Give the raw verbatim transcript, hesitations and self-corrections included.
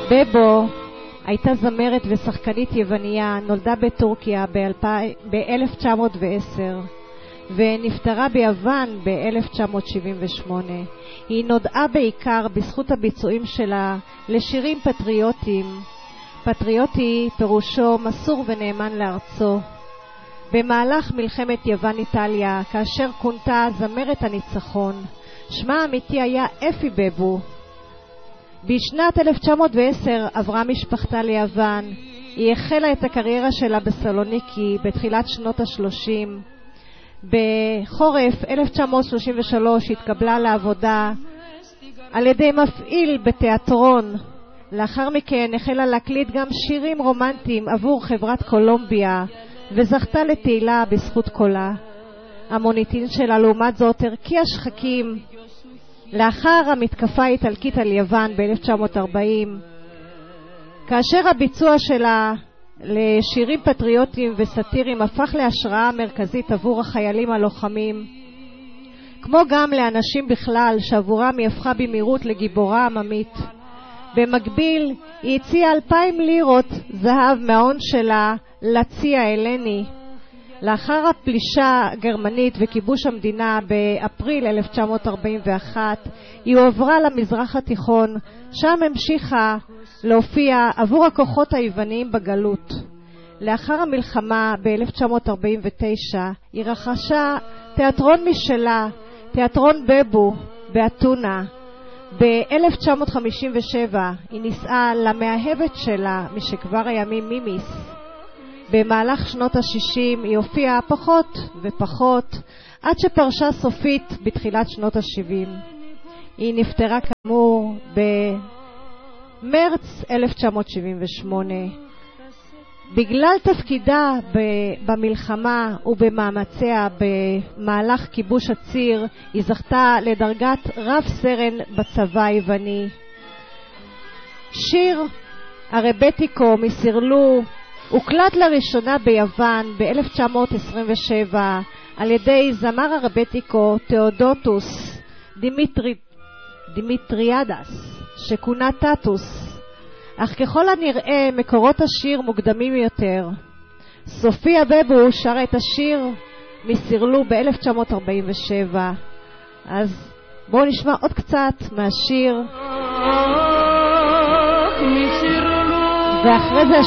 בבו הייתה זמרת ושחקנית יווניה, נולדה בטורקיה ב-אלף תשע מאות ועשר ונפטרה ביוון ב-אלף תשע מאות שבעים ושמונה. היא נודעה בעיקר בזכות הביצועים שלה לשירים פטריוטיים. פטריוטי פירושו מסור ונאמן לארצו. במהלך מלחמת יוון-איטליה, כאשר כונתה זמרת הניצחון, שמה האמיתי היה אפי בבו. בשנת אלף תשע מאות ועשר עברה משפחתה ליוון. היא החלה את הקריירה שלה בסלוניקי בתחילת שנות ה-שלושים. בחורף אלף תשע מאות שלושים ושלוש התקבלה לעבודה על ידי מפעיל בתיאטרון. לאחר מכן החלה להקליט גם שירים רומנטיים עבור חברת קולומביה וזכתה לתהילה בזכות קולה. המוניטין שלה לעומת זאת הרקיע שחקים לאחר המתקפה האיטלקית על יוון ב-אלף תשע מאות ארבעים, כאשר הביצוע שלה לשירים פטריוטיים וסטיריים הפך להשראה מרכזית עבור החיילים הלוחמים, כמו גם לאנשים בכלל שעבורם היא הפכה במהירות לגיבורה עממית. במקביל היא הציעה אלפיים לירות זהב מההון שלה לצי ההלני. לאחר הפלישה הגרמנית וכיבוש המדינה באפריל אלף תשע מאות ארבעים ואחת היא הועברה למזרח התיכון, שם המשיכה להופיע עבור הכוחות היווניים בגלות. לאחר המלחמה ב-אלף תשע מאות ארבעים ותשע היא רכשה תיאטרון משלה, תיאטרון בבו באתונה. ב-אלף תשע מאות חמישים ושבע היא נישאה למאהבת שלה משכבר הימים מימיס. במהלך שנות ה-שישים היא הופיעה פחות ופחות עד שפרשה סופית בתחילת שנות ה-שבעים. היא נפטרה כאמור במרץ אלף תשע מאות שבעים ושמונה. בגלל תפקידה במלחמה ובמאמציה במהלך כיבוש הציר היא זכתה לדרגת רב סרן בצבא היווני. שיר הרבטיקו מסירלו הוקלט לראשונה ביוון ב-אלף תשע מאות עשרים ושבע על ידי זמר הרבטיקו תאודוטוס דימיטרי, דימיטריאדס שכונה טטוס, אך ככל הנראה מקורות השיר מוקדמים יותר. סופיה בבו שרה את השיר מסירלו ב-אלף תשע מאות ארבעים ושבע. אז בואו נשמע עוד קצת מהשיר ואחרי זה